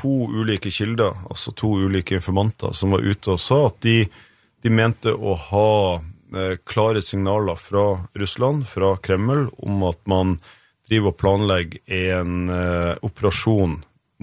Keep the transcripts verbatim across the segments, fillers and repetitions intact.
to ulike kilder, altså to ulike informanter, som var ute og sa at de, de mente å ha eh, klare signaler fra Russland, fra Kreml, om at man driver og planlegger en eh, operasjon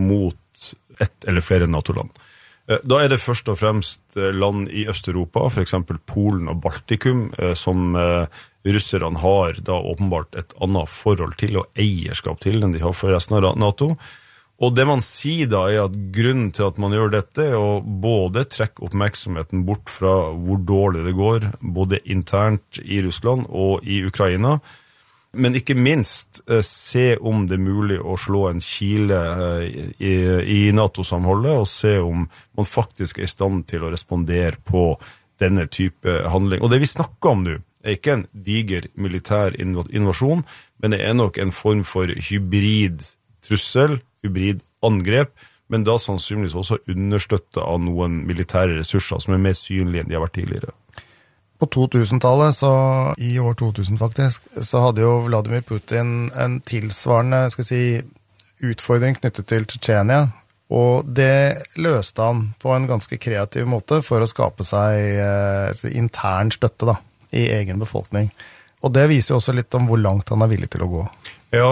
mot ett eller flere NATO-land. Da er det først og fremst land i Østeuropa, for eksempel Polen og Baltikum, som russerne har da åpenbart et annet forhold til og eierskap til enn de har for resten av NATO. Og det man sier da er at grunnen til at man gjør dette er å både trekke oppmerksomheten bort fra hvor dårlig det går, både internt i Russland og i Ukraina, men ikke minst eh, se om det er mulig å slå en kile eh, i, i NATO-samholdet og se om man faktisk er i stand til å respondere på denne type handling. Og det vi snakker om nå er ikke en diger militær invasjon, men det er nok en form for hybrid trussel, hybrid angrep, men da sannsynligvis også understøttet av noen militære ressurser som er mer synlige enn de har vært tidligere. På to-tusen-tallet, så i år to tusen faktisk, så hadde jo Vladimir Putin en tilsvarende, skal jeg si, utfordring knyttet til Tsjetsjenia, og det løste han på en ganske kreativ måte for å skape seg eh, intern støtte da, i egen befolkning. Og det viser jo også litt om hvor langt han er villig til å gå. Ja,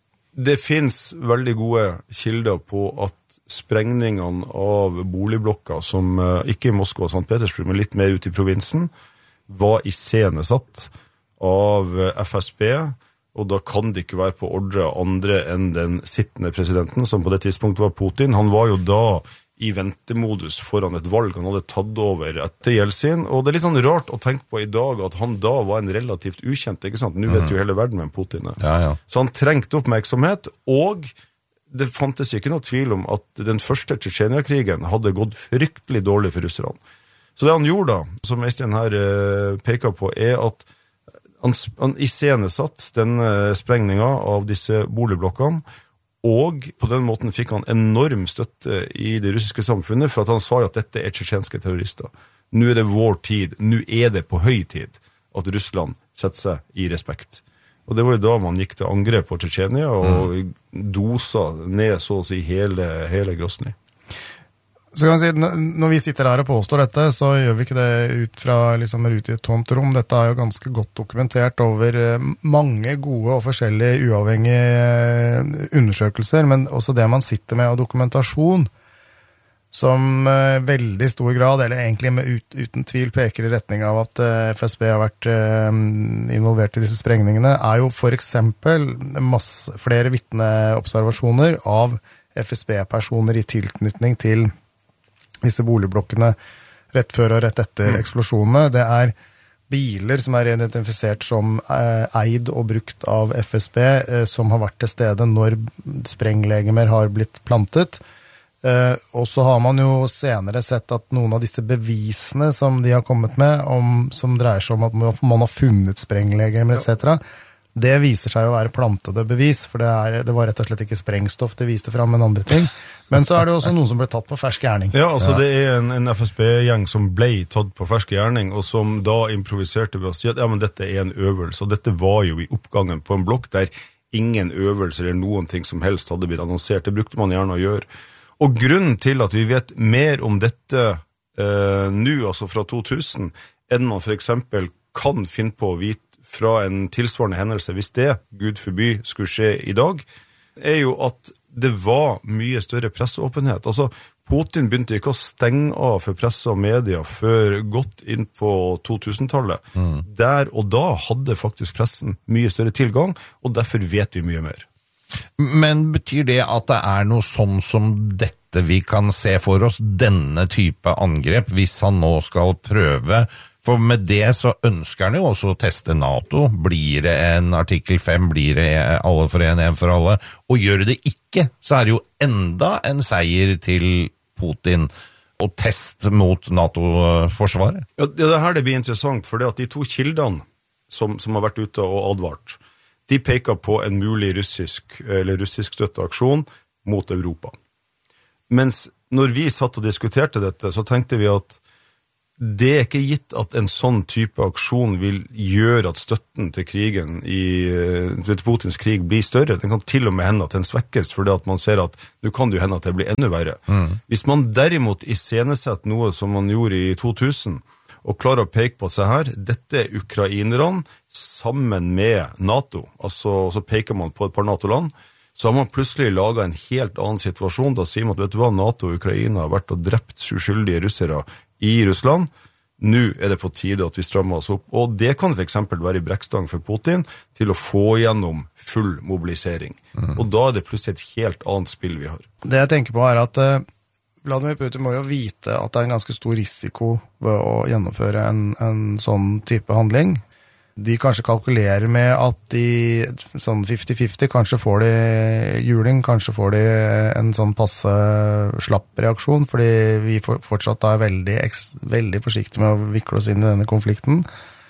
det finnes veldig gode kilder på at sprengningene av boligblokker, som eh, ikke i Moskva og Sankt Petersburg, men litt mer ute i provinsen, var iscenesatt av F S B, og da kan det ikke være på ordre andre enn den sittende presidenten, som på det tidspunktet var Putin. Han var jo da i ventemodus foran et valg han hadde tatt over etter Jeltsin, og det er litt sånn rart å tenke på i dag at han da var en relativt ukjent, ikke sant? Nå vet jo hele verden hvem Putin er. Ja, ja. Så han trengte oppmerksomhet, og det fantes ikke noe tvil om at den første Tsjetsjenia-krigen hadde gått fryktelig dårlig for russerne. Så det han gjorde da, som Øystein her eh, peker på, er at han, han iscenesatt den eh, sprengninga av disse boligblokkene, og på den måten fikk han enorm støtte i det russiske samfunnet, for at han sa at dette er tsjetsjenske terrorister. Nå er det vår tid, nå er det på høy tid at Russland setter seg i respekt. Og det var jo da man gikk til angrep på Tsjetsjenia, og mm. dosa ned så å si hele, hele Grosny. Så kan man si, når vi sitter her og påstår dette, så gjør vi ikke det ut fra liksom ut i et tomt rom. Dette er jo ganske godt dokumentert over mange gode og forskjellige uavhengige undersøkelser, men også det man sitter med av dokumentasjon, som veldig stor grad, eller egentlig med ut, uten tvil peker i retning av at F S B har vært involvert i disse sprengningene, er jo for eksempel masse, flere vitneobservasjoner av F S B-personer i tilknytning til disse boligblokkene rett før og rett etter mm. eksplosjonene. Det er biler som er identifisert som eh, eid og brukt av F S B, eh, som har vært til stede når sprenglegemer har blitt plantet. Eh, og så har man jo senere sett at noen av disse bevisene som de har kommet med, om, som dreier seg om at man har funnet sprenglegemer, et cetera, det viser seg å være plantede bevis, for det, er, det var rett og slett ikke sprengstoff det viste fram, men andre ting. Men så er det også noen som ble tatt på fersk gjerning. Ja, altså ja. Det er en, en F S B-gjeng som ble tatt på fersk gjerning, og som da improviserte ved å si at ja, men dette er en øvelse, og dette var jo i oppgangen på en blokk der ingen øvelser eller noen ting som helst hadde blitt annonsert. Det brukte man gjerne å gjøre. Og grunnen til at vi vet mer om dette eh, nå, altså fra to tusen, enn man for eksempel kan finne på å vite fra en tilsvarende hendelse, hvis det, Gud forby, skulle skje i dag, er jo at det var mye større presseåpenhet. Altså, Putin begynte ikke å stenge av for presse og media før godt inn på to tusen-tallet. Mm. Der og da hadde faktisk pressen mye større tilgang, og derfor vet vi mye mer. Men betyr det at det er noe sånn som dette vi kan se for oss, denne type angrep, hvis han nå skal prøve? For med det så ønsker han jo også å teste NATO. Blir det en artikkel fem, blir det alle for en, en for alle? Og gjør det ikke, så er det jo enda en seier til Putin og test mot NATO-forsvaret. Ja, det er her det blir interessant, for det at de to kildene som, som har vært ute og advart, de peker på en mulig russisk, eller russisk støtteaksjon mot Europa. Mens når vi satt og diskuterte dette, så tenkte vi at det er ikke gitt at en sånn type aksjon vil gjøre at støtten til krigen i, til Putins krig blir større. Den kan til og med hende at den svekkes, fordi at man ser at nå kan det jo hende at det blir enda verre. Mm. Hvis man derimot iscenesetter noe som man gjorde i to tusen, og klarer å peke på seg her, dette er ukrainerne sammen med NATO, altså så peker man på et par NATO-land, så har man plutselig laget en helt annen situasjon. Da sier man at vet du hva, NATO og Ukraina har vært og drept uskyldige russere i Russland. Nå er det på tide at vi strammer oss opp. Og det kan for eksempel være i brekkstang for Putin til å få gjennom full mobilisering. Mm. Og da er det plutselig et helt annet spill vi har. Det jeg tenker på er at uh, Vladimir Putin må jo vite at det er en ganske stor risiko ved å gjennomføre en, en sånn type handling. De kanskje kalkulerer med at de sånn fifty fifty, kanskje får de juling, kanskje får de en sånn passe slapp reaksjon, fordi vi fortsatt er veldig, veldig forsiktige med å vikle oss inn i denne konflikten.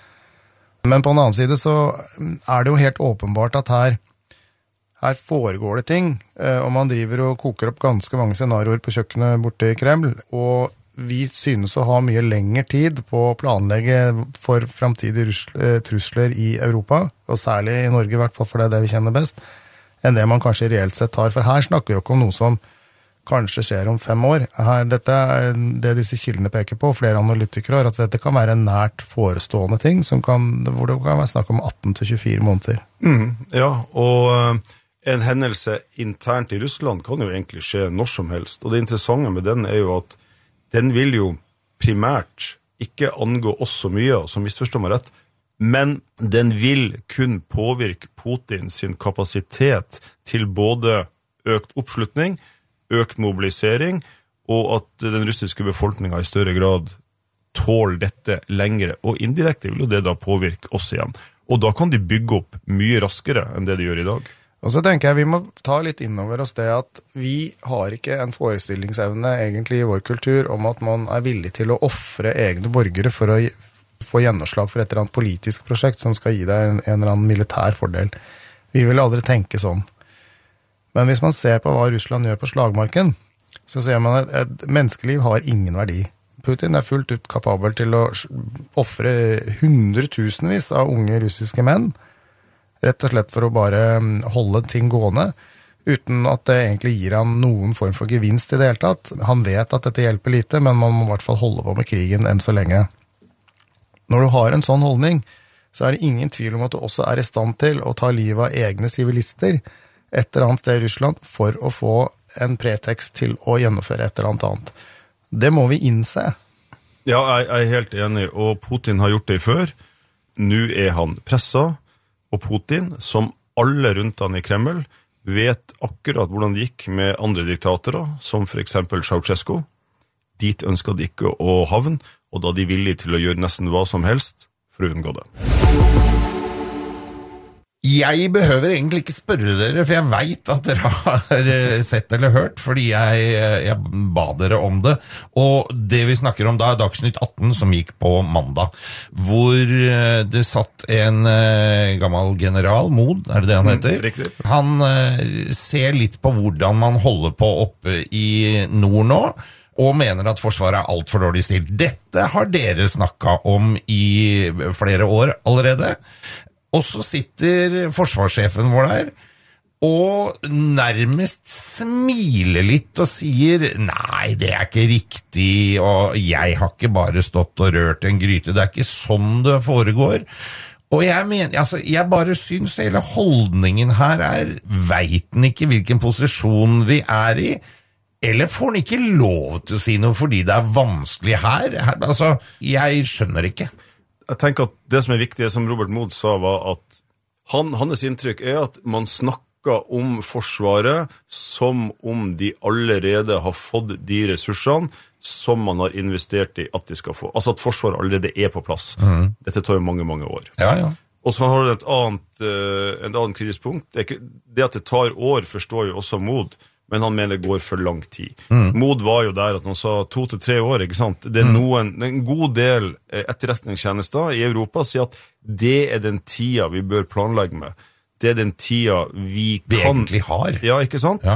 Men på en annen side så er det jo helt åpenbart at her, her foregår det ting, og man driver og koker opp ganske mange scenarioer på kjøkkenet borte i Kreml, og vi synes å ha mye lengre tid på å planlegge for fremtidige trusler i Europa, og særlig i Norge i hvert fall, for det er det vi kjenner best, enn det man kanskje reelt sett har. For her snakker vi jo ikke om noe som kanskje skjer om fem år. Her, dette er det disse kildene peker på, flere analytikere har, at dette kan være en nært forestående ting, som kan, hvor det kan være snakk om atten til tjuefire måneder. Mm, ja, og en hendelse internt i Russland kan jo egentlig skje når som helst, og det interessante med den er jo at den vil jo primært ikke angå oss så mye, som misforstår meg rett, men den vil kun påvirke Putin sin kapasitet til både økt oppslutning, økt mobilisering, og at den russiske befolkningen i større grad tåler dette lengre. Og indirekte vil jo det da påvirke oss igjen. Og da kan de bygge opp mye raskere enn det de gjør i dag. Og så tenker jeg vi må ta litt innover oss det at vi har ikke en forestillingsevne egentlig i vår kultur om at man er villig til å offre egne borgere for å få gjennomslag for et eller annet politisk prosjekt som skal gi deg en, en eller annen militær fordel. Vi vil aldri tenke sånn. Men hvis man ser på hva Russland gjør på slagmarken, så ser man at et menneskeliv har ingen verdi. Putin er fullt ut kapabel til å offre hundretusenvis av unge russiske menn, rett og slett for å bare holde ting gående, uten at det egentlig gir ham noen form for gevinst i det hele tatt. Han vet at dette hjelper lite, men man må i hvert fall holde på med krigen enn så lenge. Når du har en sånn holdning, så er det ingen tvil om at du også er i stand til å ta livet av egne sivilister et eller annet sted i Russland for å få en pretekst til å gjennomføre et eller annet. Det må vi innse. Ja, jeg er helt enig, og Putin har gjort det før. Nå er han presset, og Putin, som alle rundt han i Kreml, vet akkurat hvordan det gikk med andre diktatorer, som for eksempel Ceausescu. Dit ønsket de ikke å havne, og da de villige til å gjøre nesten hva som helst for å unngå det. Jeg behøver egentlig ikke spørre dere, for jeg vet at dere har sett eller hørt, fordi jeg, jeg ba dere om det. Og det vi snakker om da er Dagsnytt atten som gikk på mandag, hvor det satt en gammel general, Mod, er det det han heter? Mm, riktig. Han ser litt på hvordan man holder på oppe i nord nå, og mener at forsvaret er alt for dårlig stilt. Dette har dere snakket om i flere år allerede. Og så sitter forsvarssjefen vår der, og nærmest smiler litt og sier, nei, det er ikke riktig, og jeg har ikke bare stått og rørt en gryte, det er ikke sånn det foregår. Og jeg mener, altså, jeg bare synes hele holdningen her er, vet den ikke hvilken posisjon vi er i, eller får den ikke lov til å si noe fordi det er vanskelig her? her altså, jeg skjønner ikke. Jeg tenker at det som er viktig, som Robert Mod sa, var at han, hans inntrykk er at man snakker om forsvaret som om de allerede har fått de ressursene som man har investert i at de skal få. Altså at forsvaret allerede er på plass. Mm. Dette tar jo mange, mange år. Ja, ja. Og så har du et annet, et annet kritisk punkt. Det, ikke, det at det tar år forstår jo også Mod, men han mener det går for lang tid. Mm. Mod var jo der at han sa to til tre år, ikke sant? Det er noen, en god del etterretningstjenester i Europa sier at det er den tida vi bør planlegge med. Det er den tida vi, vi kan... egentlig har. Ja, ikke sant? Ja.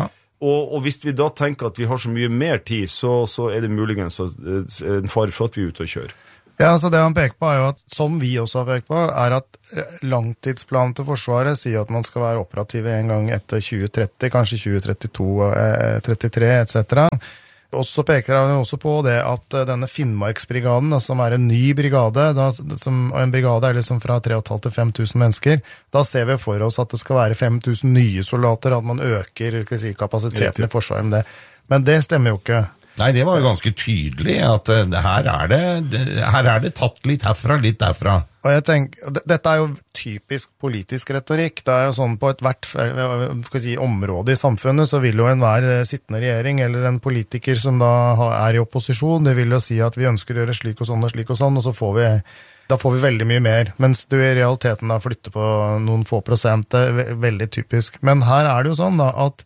Og, og hvis vi da tenker at vi har så mye mer tid, så, så er det muligens en fare for at vi er ute og kjører. Ja, altså det han peker på er jo at, som vi også har pekt på, er at langtidsplanen til Forsvaret sier at man skal være operative en gang etter tjue tretti, kanskje tjue trettito, trettitre, et cetera. Og så peker han også på det at denne Finnmarksbrigaden, da, som er en ny brigade, da, som, og en brigade er liksom fra tre og et halvt til fem tusen mennesker, da ser vi for oss at det skal være fem tusen nye soldater, at man øker skal si, kapasiteten i Forsvaret med det. Men det stemmer jo ikke. Nei, det var jo ganske tydelig at uh, her, er det, det, her er det tatt litt herfra, litt derfra. Og jeg tenker, dette er jo typisk politisk retorikk. Det er jo sånn på et hvert skal si, område i samfunnet, så vil jo enhver sittende regjering eller en politiker som da er i opposisjon, det vil jo si at vi ønsker å gjøre slik og sånn og slik og sånn, og så får vi, da får vi veldig mye mer. Mens du i realiteten da flytter på noen få prosent, det er veldig typisk. Men her er det jo sånn da, at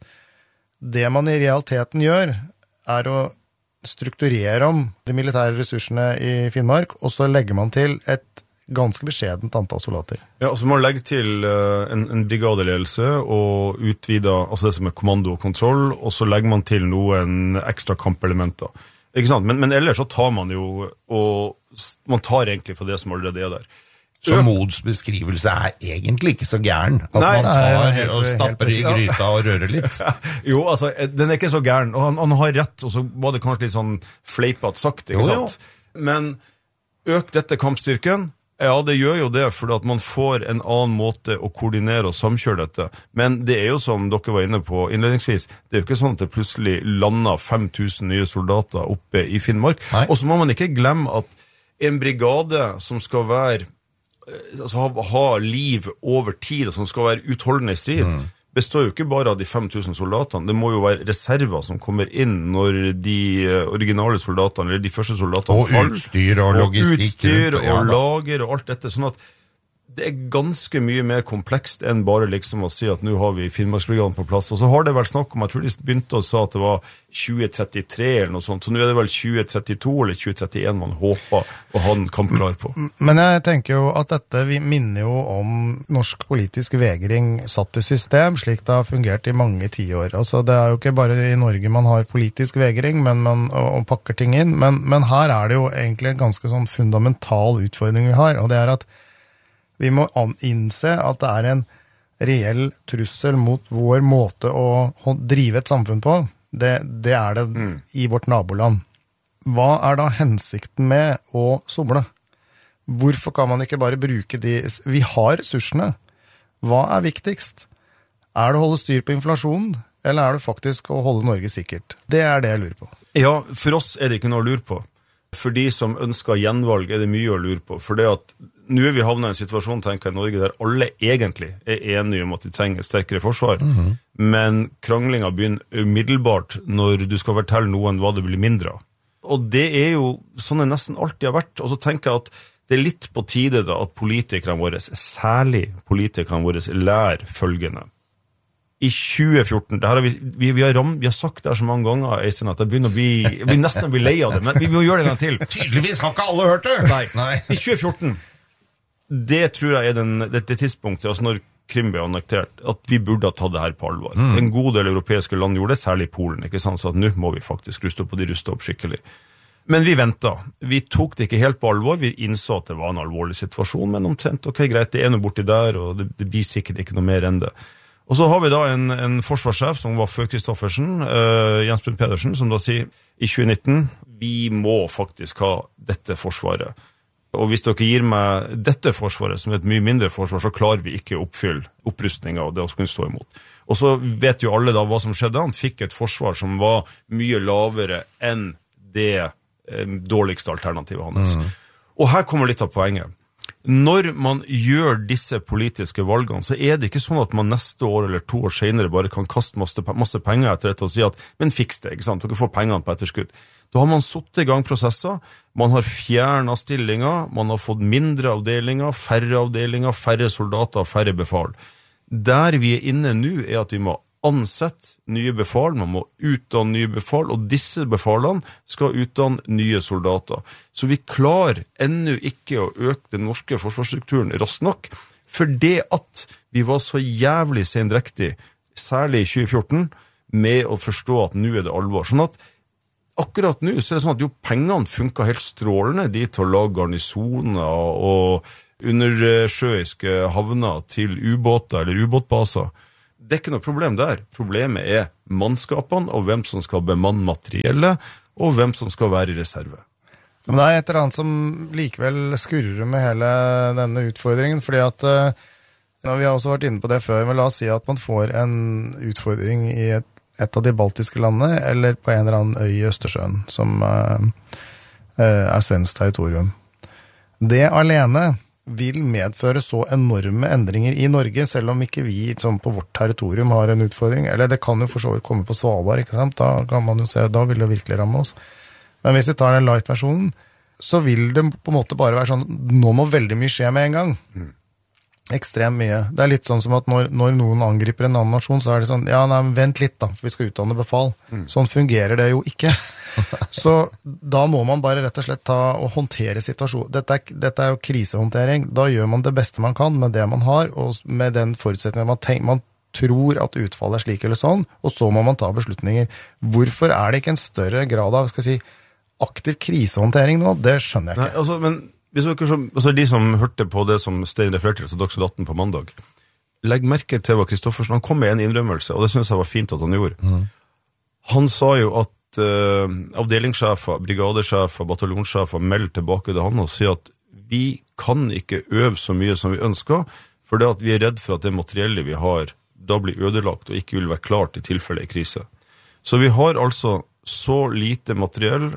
det man i realiteten gjør, er å strukturere om de militære ressursene i Finnmark, og så legger man til et ganske beskjedent antall soldater. Ja, altså man legger til uh, en, en brigadeledelse og utvider, altså det som er kommando og kontroll, og så legger man til noen ekstra kampelementer. Ikke sant? Men, men ellers så tar man jo, og man tar egentlig for det som allerede er der. Så Mods beskrivelse er egentlig ikke så gæren, at Nei, man tar nei, helt, og stapper i gryta og rører litt. Jo, altså, den er ikke så gæren, og han, han har rett, og så var det kanskje litt sånn fleipet sagt, ikke Jo, sant? Men øk dette kampstyrken, ja, det gjør jo det, for at man får en annen måte å koordinere og samkjøre dette. Men det er jo som dere var inne på innledningsvis, det er jo ikke sånn at det plutselig lander fem tusen nye soldater oppe i Finnmark. Nei. Og så må man ikke glemme at en brigade som skal være altså ha, ha liv over tid, og som skal være utholdende i strid, mm. består jo ikke bare av de fem tusen soldatene. Det må jo være reserver som kommer inn når de originale soldatene, eller de første soldatene og faller. Utstyr og logistikk. Og utstyr og ja, lager og alt dette, sånn at det er ganske mye mer komplekst enn bare liksom å si at nå har vi Finnmarksbrigaden på plass. Og så har det vel snakk om, jeg tror de begynte å sa at det var tjue trettitre eller noe sånt, så nå er det vel tjue trettito eller tjue trettien man håper å ha den kampklar på. Men jeg tenker jo at dette vi minner jo om norsk politisk vegring satt i system, slik det har fungert i mange tiår. Altså det er jo ikke bare i Norge man har politisk vegring, men man og, og pakker ting inn, men, men her er det jo egentlig en ganske sånn fundamental utfordring vi har, og det er at vi må innse at det er en reell trussel mot vår måte å drive et samfunn på. Det, det er det mm. i vårt naboland. Hva er da hensikten med å somle? Hvorfor kan man ikke bare bruke de... Vi har ressursene. Hva er viktigst? Er det å holde styr på inflasjonen, eller er det faktisk å holde Norge sikkert? Det er det jeg lurer på. Ja, for oss er det ikke noe å lure på. For de som ønsker gjenvalg er det mye å lure på. For det at nå er vi havnet i en situasjon, tenker jeg, i Norge der alle egentlig er enige om at de trenger sterkere forsvar. Mm-hmm. Men kranglinga begynner umiddelbart når du skal fortelle noen hva det blir mindre av. Og det er jo sånn det nesten alltid har vært. Og så tenker jeg at det er litt på tide da at politikerne våre, særlig politikerne våre, lærer følgende. I tjue fjorten, det her har vi, vi, vi, har ram, vi har sagt det her så mange ganger, Øystein, at jeg begynner å bli, jeg blir nesten å bli lei av det, men vi må gjøre det en gang til. Tydeligvis har ikke alle hørt det. Nei, Nei. I tjue fjorten, det tror jeg er den, dette tidspunktet, altså når Krim ble annektert, at vi burde ha tatt det her på alvor. Mm. En god del europeiske land gjorde det, særlig Polen, ikke sant? Så at nå må vi faktisk ruste opp, og de ruste opp skikkelig. Men vi ventet. Vi tok det ikke helt på alvor. Vi innså at det var en alvorlig situasjon, men omtrent, ok, greit, det er noe borti der, og det, det blir sikkert ikke noe mer enn det. Og så har vi da en, en forsvarssjef som var før Kristoffersen, uh, Jens Brun Pedersen, som da sier i tjue nitten, vi må faktisk ha dette forsvaret. Og hvis dere gir meg dette forsvaret som et mye mindre forsvar, så klarer vi ikke å oppfylle opprustningen og det å kunne stå imot. Og så vet jo alle da hva som skjedde. Han fikk et forsvar som var mye lavere enn det eh, dårligste alternativet hans. Mm. Og her kommer litt av poenget. Når man gjør disse politiske valgene, så er det ikke sånn at man neste år eller to år senere bare kan kaste masse, masse penger etter dette og si at, men fiks det, ikke sant? Dere får pengene på etterskudd. Da har man satt i gang prosesser, man har fjernet stillinger, man har fått mindre avdelinger, færre avdelinger, færre soldater, færre befal. Der vi er inne nå er at vi må ansette nye befal, man må utdanne nye befal, og disse befalene skal utdanne nye soldater. Så vi klarer ennå ikke å øke den norske forsvarsstrukturen raskt nok, for det at vi var så jævlig sendrektig, særlig i tjue fjorten, med å forstå at nå er det alvor. Sånn at akkurat nå så er det sånn at jo pengene funker helt strålende de til å lage garnisoner og undersjøiske havner til ubåter eller ubåtbaser. Det er ikke noe problem der. Problemet er mannskapene og hvem som skal bemanne materiellet og hvem som skal være i reserve. Men det er et eller annet som likevel skurrer med hele denne utfordringen, fordi at vi har også vært inne på det før, men la oss si at man får en utfordring i et, et av de baltiske landene, eller på en eller annen øy i Østersjøen, som uh, er svensk territorium. Det alene vil medføre så enorme endringer i Norge, selv om ikke vi som på vårt territorium har en utfordring. Eller det kan jo for så vidt komme på Svalbard, ikke sant? Da kan man jo se, da vil det virkelig ramme oss. Men hvis vi tar den light-versjonen, så vil det på en måte bare være sånn, nå må veldig mye skje med en gang. Mm. Ekstremt mye. Det er litt sånn som at når, når noen angriper en annen nasjon, så er det sånn, ja, nei, vent litt da, for vi skal utdanne befal. Mm. Sånn fungerer det jo ikke. Så da må man bare rett og slett ta og håndtere situasjonen. Dette er, dette er jo krisehåndtering. Da gjør man det beste man kan med det man har, og med den forutsetningen man tenker, man tror at utfallet er slik eller sånn, og så må man ta beslutninger. Hvorfor er det ikke en større grad av, skal jeg si, aktiv krisehåndtering nå? Det skjønner jeg ikke. Nei, altså, men hvis dere som, altså de som hørte på det som Stein refererte til, så Dagsnytt atten på mandag, legg merke til hva Kristoffersen, han kom med en innrømmelse, og det synes jeg var fint at han gjorde. Mm. Han sa jo at uh, avdelingssjefer, brigadesjefer, bataljonssjefer melder tilbake til han og sier at vi kan ikke øve så mye som vi ønsker, for det at vi er redd for at det materiellet vi har da blir ødelagt og ikke vil være klart i tilfelle i krise. Så vi har altså så lite materiell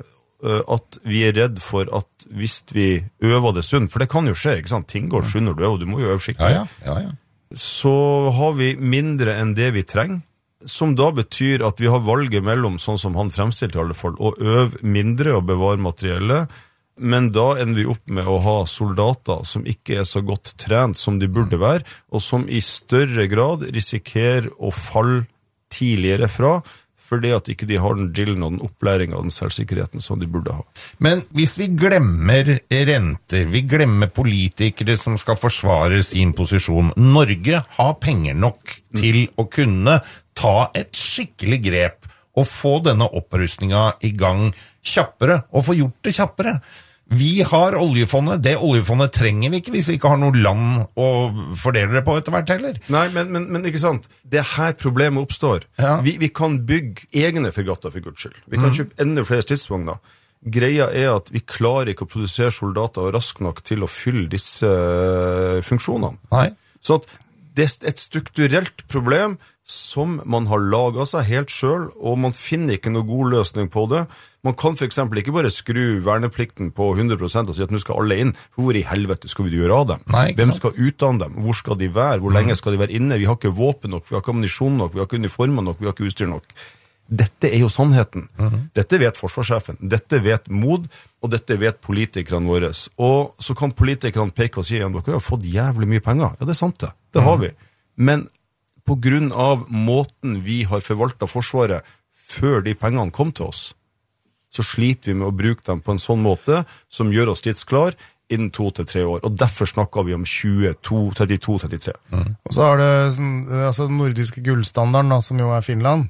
at vi er redd for at hvis vi øver det sunn, for det kan jo skje, ikke sant? Ting går sunn når du øver, du må jo øve skikkelig. Ja, ja, ja, ja. Så har vi mindre enn det vi trenger, som da betyr at vi har valget mellom, sånn som han fremstilte i alle fall, å øve mindre og bevare materiellet, men da ender vi opp med å ha soldater som ikke er så godt trent som de burde være, og som i større grad risikerer å falle tidligere fra, fordi at ikke de har den drillen og den opplæringen og den selvsikkerheten som de burde ha. Men hvis vi glemmer renter, vi glemmer politikere som skal forsvare sin posisjon, Norge har penger nok til å kunne ta et skikkelig grep og få denne opprustningen i gang kjappere, og få gjort det kjappere. Vi har oljefondet, det oljefondet trenger vi ikke hvis vi ikke har noe land å fordele det på etter hvert heller. Nei, men, men, men ikke sant, det er her problemet oppstår. Ja. Vi, vi kan bygge egne fregatter for Guds skyld. Vi kan mm. kjøpe enda flere stridsvogner. Greia er at vi klarer ikke å produsere soldater raskt nok til å fylle disse funksjonene. Nei. Så at det er et strukturelt problem som man har laget seg helt selv, og man finner ikke noen god løsning på det. Man kan for eksempel ikke bare skru verneplikten på hundre prosent og si at nå skal alle inn. Hvor i helvete skal vi gjøre av dem? Nei, Hvem skal utdanne dem? Hvor skal de være? Hvor lenge skal de være inne? Vi har ikke våpen nok, vi har ikke ammunisjon nok, vi har ikke uniformer nok, vi har ikke utstyr nok. Dette er jo sannheten. Mm-hmm. Dette vet forsvarssjefen, dette vet MOD, og dette vet politikerne våre. Og så kan politikerne peke og si at dere har fått jævlig mye penger. Ja, det er sant det. Det har vi. Men på grunn av måten vi har forvaltet forsvaret før de pengene kom til oss, så sliter vi med å bruke dem på en sånn måte som gjør oss stridsklar innen to til tre år. Og derfor snakker vi om tjueto, trettito, trettitre. Mm. Og så har det altså, den nordiske gullstandarden, da, som jo er Finland,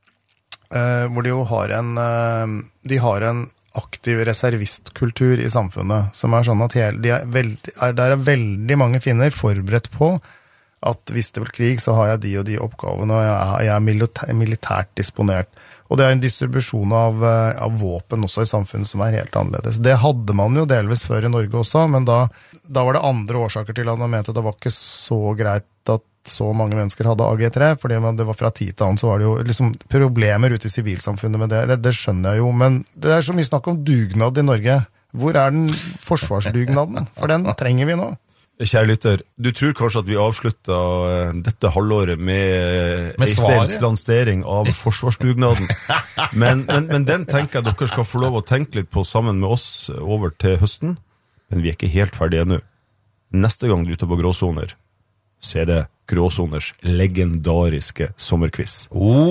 eh, hvor de jo har en, eh, de har en aktiv reservistkultur i samfunnet, som er sånn at hele, de er veldig, er, der er veldig mange finner forberedt på at hvis det blir krig, så har jeg de og de oppgavene, og jeg, jeg er militært, militært disponert. Og det er en distribusjon av, av våpen også i samfunnet som er helt annerledes. Det hadde man jo delvis før i Norge også, men da, da var det andre årsaker til at man mente at det var ikke så greit at så mange mennesker hadde A G tre, fordi det var fra tid til annen, så var det jo liksom problemer ute i sivilsamfunnet med det. det. Det skjønner jeg jo, men det er så mye snakk om dugnad i Norge. Hvor er den forsvarsdugnaden? For den trenger vi nå. Kjære lytter, du tror kanskje at vi avsluttet dette halvåret med, med Eisteins lansering av forsvarsdugnaden. Men, men, men den tenker jeg dere skal få lov å tenke litt på sammen med oss over til høsten. Men vi er ikke helt ferdige ennå. Neste gang du er ute på Gråsoner, så er det Gråsoners legendariske sommerquiz.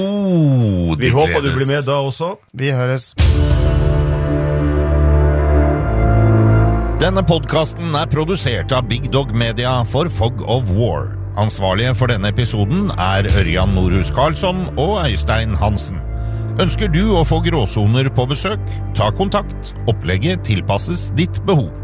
Oh, vi håper gledes. Du blir med da også. Vi høres. Denne podcasten er produsert av Big Dog Media for Fog of War. Ansvarlige for denne episoden er Ørjan Norhus Karlsson og Øystein Hansen. Ønsker du å få Gråsoner på besøk? Ta kontakt. Opplegget tilpasses ditt behov.